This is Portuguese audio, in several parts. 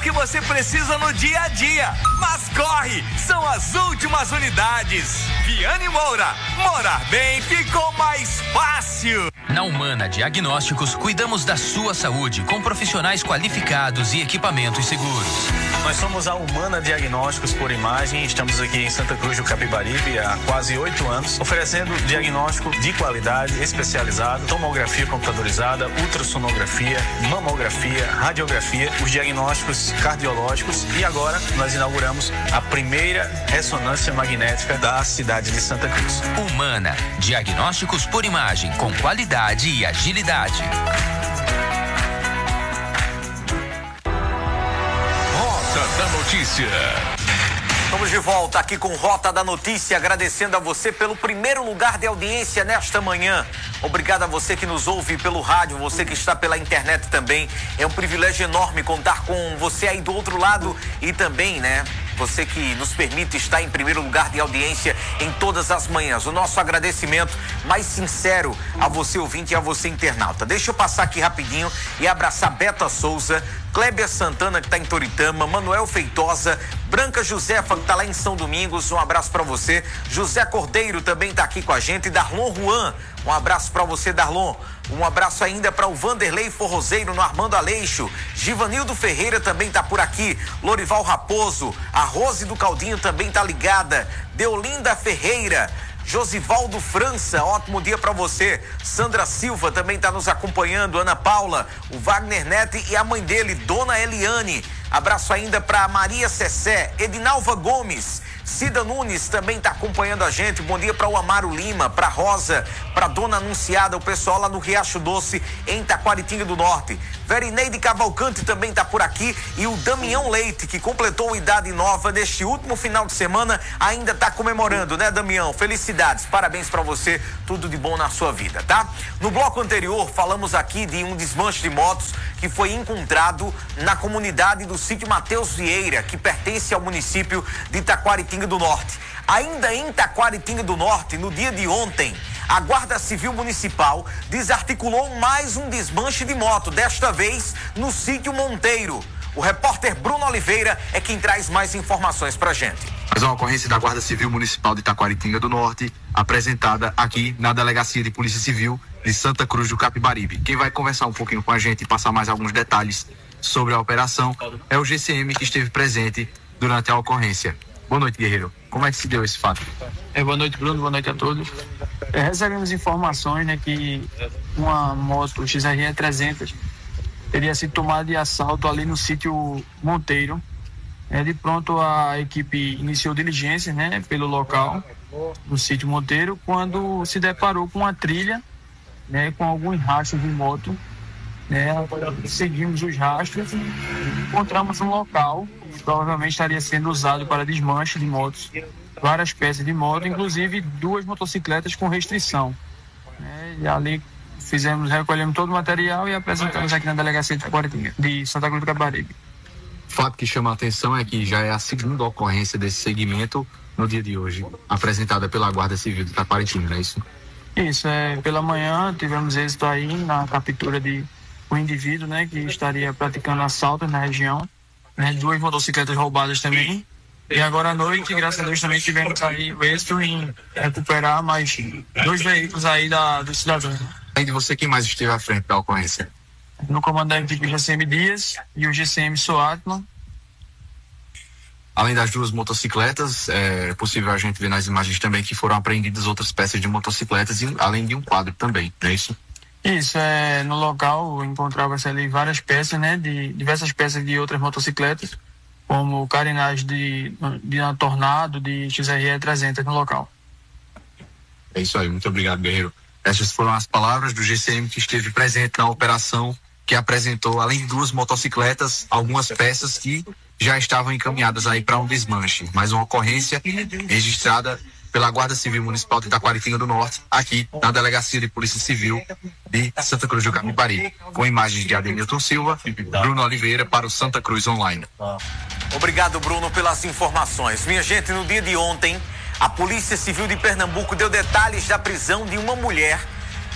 que você precisa no dia a dia. Mas corre, são as últimas unidades. Viane Moura, morar bem ficou mais fácil. Na Humana Diagnósticos, cuidamos da sua saúde com profissionais qualificados e equipamentos seguros. Nós somos a Humana Diagnósticos por Imagem, estamos aqui em Santa Cruz do Capibaribe há quase 8 anos, oferecendo diagnóstico de qualidade, especializado, tomografia computadorizada, ultrassonografia, mamografia, radiografia, os diagnósticos cardiológicos e agora nós inauguramos a primeira ressonância magnética da cidade de Santa Cruz. Humana Diagnósticos por Imagem, com qualidade e agilidade. Rota da Notícia. Estamos de volta aqui com Rota da Notícia, agradecendo a você pelo primeiro lugar de audiência nesta manhã. Obrigado a você que nos ouve pelo rádio, você que está pela internet também. É um privilégio enorme contar com você aí do outro lado e também, né? Você que nos permite estar em primeiro lugar de audiência em todas as manhãs. O nosso agradecimento mais sincero a você ouvinte e a você internauta. Deixa eu passar aqui rapidinho e abraçar Beta Souza, Clébia Santana, que está em Toritama, Manuel Feitosa, Branca Josefa, que está lá em São Domingos, um abraço para você. José Cordeiro também está aqui com a gente. Darlon Juan, um abraço para você, Darlon. Um abraço ainda para o Vanderlei Forrozeiro no Armando Aleixo. Givanildo Ferreira também está por aqui. Lorival Raposo, a Rose do Caldinho também está ligada. Deolinda Ferreira, Josivaldo França, ótimo dia para você. Sandra Silva também está nos acompanhando. Ana Paula, o Wagner Neto e a mãe dele, Dona Eliane. Abraço ainda para Maria Cessé, Edinalva Gomes, Cida Nunes também está acompanhando a gente. Bom dia para o Amaro Lima, para Rosa, para Dona Anunciada, o pessoal lá no Riacho Doce, em Taquaritinga do Norte. Verineide Cavalcante também está por aqui e o Damião Leite, que completou idade nova neste último final de semana, ainda está comemorando, né, Damião? Felicidades, parabéns para você, tudo de bom na sua vida, tá? No bloco anterior, falamos aqui de um desmanche de motos que foi encontrado na comunidade do sítio Mateus Vieira, que pertence ao município de Taquaritinga do Norte. Ainda em Taquaritinga do Norte, no dia de ontem, a Guarda Civil Municipal desarticulou mais um desmanche de moto, desta vez no sítio Monteiro. O repórter Bruno Oliveira é quem traz mais informações pra gente. Mais uma ocorrência da Guarda Civil Municipal de Taquaritinga do Norte, apresentada aqui na Delegacia de Polícia Civil de Santa Cruz do Capibaribe. Quem vai conversar um pouquinho com a gente e passar mais alguns detalhes sobre a operação é o GCM, que esteve presente durante a ocorrência. Boa noite, guerreiro. Como é que se deu esse fato? Boa noite, Bruno. Boa noite a todos. Recebemos informações, né, que uma moto XRE 300 teria sido tomada de assalto ali no sítio Monteiro. De pronto a equipe iniciou diligências, né, pelo local, no sítio Monteiro, quando se deparou com uma trilha, né, com alguns rastros de moto, né. Seguimos os rastros, encontramos um local que provavelmente estaria sendo usado para desmanche de motos, várias peças de moto, inclusive 2 motocicletas com restrição, né. E ali recolhemos todo o material e apresentamos aqui na Delegacia de Santa Cruz do Capibaribe. O fato que chama a atenção é que já é a segunda ocorrência desse segmento no dia de hoje, apresentada pela Guarda Civil de Taquaritinga, não é isso? Isso, pela manhã tivemos êxito aí na captura de um indivíduo, né, que estaria praticando assaltos na região, né, 2 motocicletas roubadas também. E agora à noite, graças a Deus, também tivemos aí o êxito em recuperar mais 2 veículos aí do cidadão. Além de você, quem mais esteve à frente da ocorrência? No comando da equipe GCM Dias e o GCM Soatman. Além das 2 motocicletas, é possível a gente ver nas imagens também que foram apreendidas outras peças de motocicletas, e além de um quadro também, não é isso? Isso, no local encontrava-se ali várias peças, né, de diversas peças de outras motocicletas, como carenagem de uma Tornado, de XRE 300 no local. É isso aí, muito obrigado, guerreiro. Essas foram as palavras do GCM que esteve presente na operação, que apresentou, além de 2 motocicletas, algumas peças que já estavam encaminhadas aí para um desmanche. Mais uma ocorrência registrada pela Guarda Civil Municipal de Taquaritinga do Norte, aqui na Delegacia de Polícia Civil de Santa Cruz do Capibaribe. Com imagens de Ademilton Silva, Bruno Oliveira para o Santa Cruz Online. Obrigado, Bruno, pelas informações. Minha gente, no dia de ontem, a Polícia Civil de Pernambuco deu detalhes da prisão de uma mulher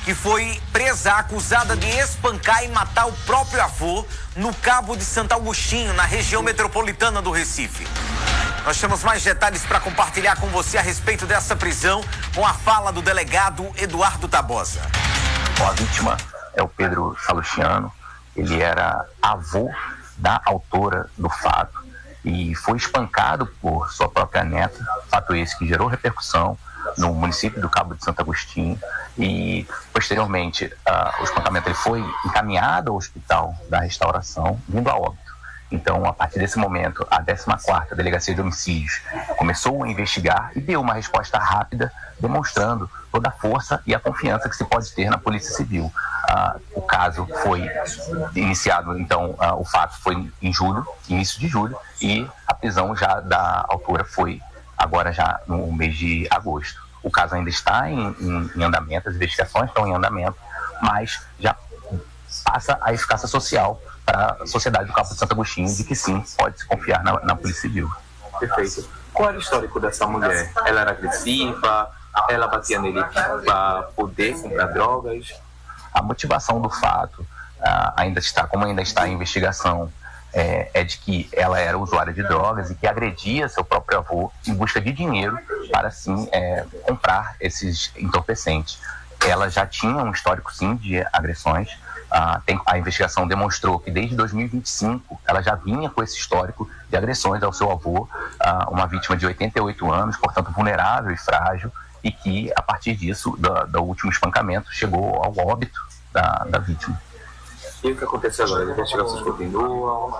que foi presa acusada de espancar e matar o próprio avô no Cabo de Santo Agostinho, na região metropolitana do Recife. Nós temos mais detalhes para compartilhar com você a respeito dessa prisão, com a fala do delegado Eduardo Tabosa. A vítima é o Pedro Salustiano. Ele era avô da autora do fato e foi espancado por sua própria neta, fato esse que gerou repercussão no município do Cabo de Santo Agostinho, e posteriormente o espancamento ele foi encaminhado ao Hospital da Restauração, vindo a óbito. Então, a partir desse momento, a 14ª Delegacia de Homicídios começou a investigar e deu uma resposta rápida, demonstrando toda a força e a confiança que se pode ter na Polícia Civil. O caso foi iniciado, então, o fato foi em julho, início de julho, e a prisão já da autora foi agora já no mês de agosto. O caso ainda está em andamento, as investigações estão em andamento, mas já passa a eficácia social para a sociedade do Cabo de Santo Agostinho de que sim, pode se confiar na Polícia Civil. Perfeito. Qual era o histórico dessa mulher? Ela era agressiva? Ela batia nele para poder comprar drogas? A motivação do fato ainda está em investigação, é de que ela era usuária de drogas e que agredia seu próprio avô em busca de dinheiro para sim comprar esses entorpecentes. Ela já tinha um histórico sim de agressões. A investigação demonstrou que desde 2025 ela já vinha com esse histórico de agressões ao seu avô, uma vítima de 88 anos, portanto vulnerável e frágil, e que a partir disso, do último espancamento, chegou ao óbito da vítima. E o que aconteceu agora? As investigações continuam?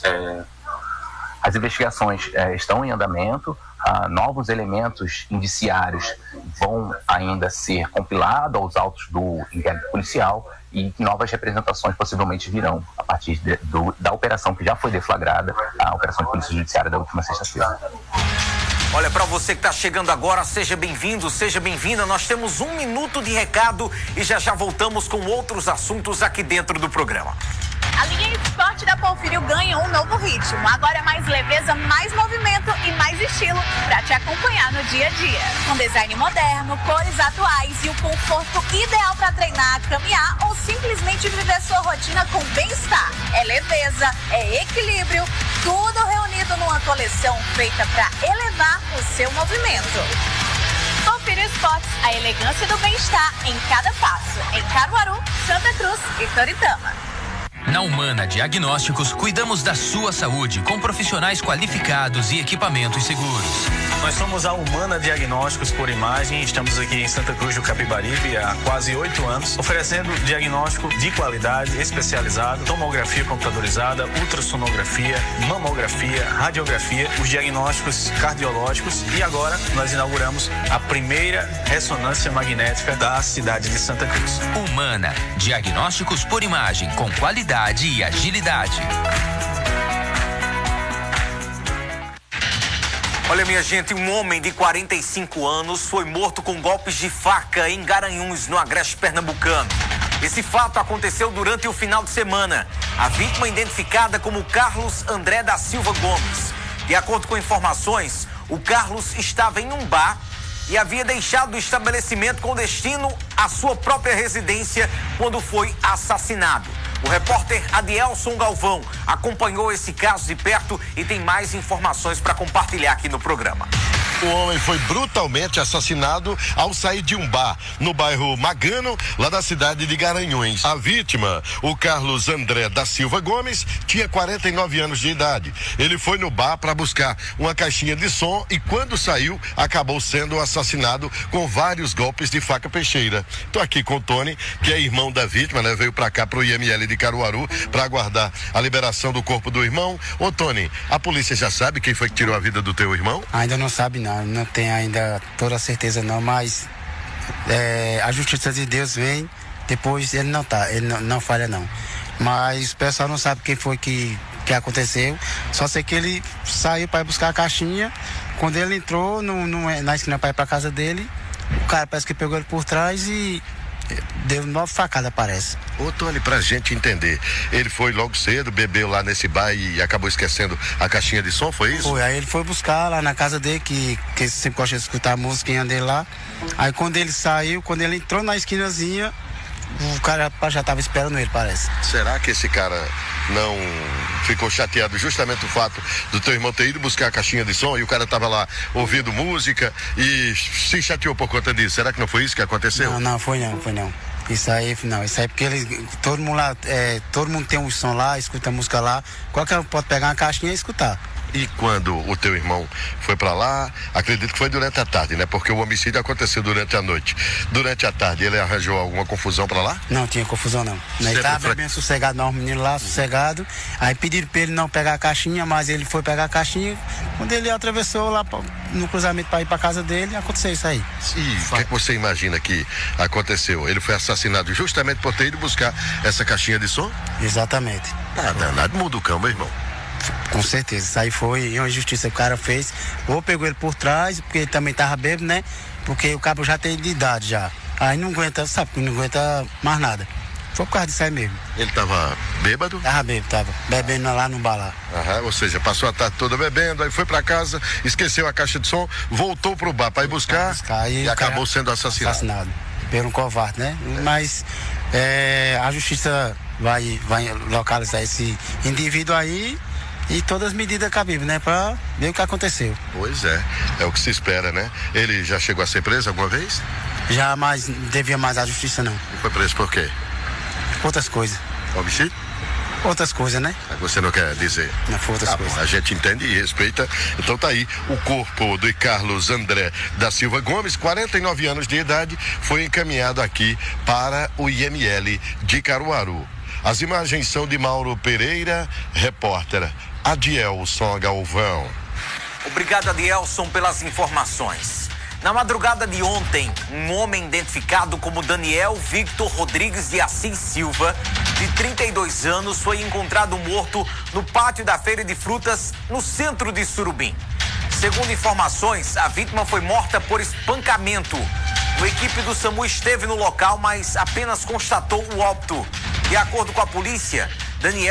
As investigações estão em andamento, novos elementos indiciários vão ainda ser compilados aos autos do inquérito policial e novas representações possivelmente virão a partir da operação que já foi deflagrada, a Operação de Polícia Judiciária da última sexta-feira. Olha, para você que está chegando agora, seja bem-vindo, seja bem-vinda. Nós temos 1 minuto de recado e já voltamos com outros assuntos aqui dentro do programa. A linha Esporte da Porfírio ganha um novo ritmo. Agora é mais leveza, mais movimento e mais estilo para te acompanhar no dia a dia. Com design moderno, cores atuais e o conforto ideal para treinar, caminhar ou simplesmente viver sua rotina com bem-estar. É leveza, é equilíbrio, tudo reunido numa coleção feita para elevar o seu movimento. Porfírio Esportes, a elegância do bem-estar em cada passo. Em Caruaru, Santa Cruz e Toritama. Na Humana Diagnósticos, cuidamos da sua saúde com profissionais qualificados e equipamentos seguros. Nós somos a Humana Diagnósticos por Imagem, estamos aqui em Santa Cruz do Capibaribe há quase 8 anos, oferecendo diagnóstico de qualidade, especializado, tomografia computadorizada, ultrassonografia, mamografia, radiografia, os diagnósticos cardiológicos e agora nós inauguramos a primeira ressonância magnética da cidade de Santa Cruz. Humana Diagnósticos por Imagem, com qualidade e agilidade. Olha, minha gente, um homem de 45 anos foi morto com golpes de faca em Garanhuns, no agreste pernambucano. Esse fato aconteceu durante o final de semana. A vítima identificada como Carlos André da Silva Gomes. De acordo com informações, o Carlos estava em um bar e havia deixado o estabelecimento com destino à sua própria residência quando foi assassinado. O repórter Adielson Galvão acompanhou esse caso de perto e tem mais informações para compartilhar aqui no programa. O homem foi brutalmente assassinado ao sair de um bar no bairro Magano, lá da cidade de Garanhuns. A vítima, o Carlos André da Silva Gomes, tinha 49 anos de idade. Ele foi no bar para buscar uma caixinha de som e quando saiu, acabou sendo assassinado com vários golpes de faca peixeira. Tô aqui com o Tony, que é irmão da vítima, né? Veio para cá pro IML de Caruaru para aguardar a liberação do corpo do irmão. Ô Tony, a polícia já sabe quem foi que tirou a vida do teu irmão? Ainda não sabe não tem ainda toda a certeza não, mas a justiça de Deus vem, depois ele não falha não. Mas o pessoal não sabe quem foi que aconteceu, só sei que ele saiu para buscar a caixinha, quando ele entrou na esquina para ir para casa dele, o cara parece que pegou ele por trás e deu 9 facadas, parece. Ô Tony, pra gente entender, ele foi logo cedo, bebeu lá nesse bar e acabou esquecendo a caixinha de som, foi isso? Foi, aí ele foi buscar lá na casa dele, que sempre gosta de escutar a musiquinha dele lá. Aí quando ele saiu, quando ele entrou na esquinazinha, o cara já estava esperando ele, parece. Será que esse cara não ficou chateado justamente o fato do teu irmão ter ido buscar a caixinha de som e o cara estava lá ouvindo música e se chateou por conta disso? Será que não foi isso que aconteceu? Não, foi não. Isso aí porque todo mundo lá, todo mundo tem um som lá, escuta a música lá, qualquer um pode pegar uma caixinha e escutar. E quando o teu irmão foi pra lá, acredito que foi durante a tarde, né? Porque o homicídio aconteceu durante a noite. Durante a tarde, ele arranjou alguma confusão pra lá? Não tinha confusão, não. Ele tava bem sossegado, não, os meninos lá, sossegado. Aí pediram pra ele não pegar a caixinha, mas ele foi pegar a caixinha. Quando ele atravessou lá no cruzamento pra ir pra casa dele, aconteceu isso aí. E o que você imagina que aconteceu? Ele foi assassinado justamente por ter ido buscar essa caixinha de som? Exatamente. Ah, danado, muda o cão, meu irmão. Com certeza, isso aí foi uma injustiça que o cara fez. Ou pegou ele por trás, porque ele também tava bêbado, né? Porque o cabo já tem de idade já. Aí não aguenta, sabe, não aguenta mais nada. Foi por causa disso aí mesmo. Ele tava bêbado? Tava bêbado, tava. Bebendo lá no bar lá. Ou seja, passou a tarde toda bebendo, aí foi pra casa, esqueceu a caixa de som, voltou pro bar pra ir buscar e acabou sendo assassinado. Pelo um covarde, né? Mas a justiça vai localizar esse indivíduo aí e todas as medidas cabíveis, né? Pra ver o que aconteceu. Pois é o que se espera, né? Ele já chegou a ser preso alguma vez? Já, mas não devia mais à justiça, não. E foi preso por quê? Outras coisas. Homicídio? Outras coisas, né? Você não quer dizer? Não, foi outras coisas. A gente entende e respeita. Então tá aí, o corpo do Carlos André da Silva Gomes, 49 anos de idade, foi encaminhado aqui para o IML de Caruaru. As imagens são de Mauro Pereira, repórter Adielson Galvão. Obrigado, Adielson, pelas informações. Na madrugada de ontem, um homem identificado como Daniel Victor Rodrigues de Assis Silva, de 32 anos, foi encontrado morto no pátio da Feira de Frutas, no centro de Surubim. Segundo informações, a vítima foi morta por espancamento. A equipe do SAMU esteve no local, mas apenas constatou o óbito. De acordo com a polícia, Daniel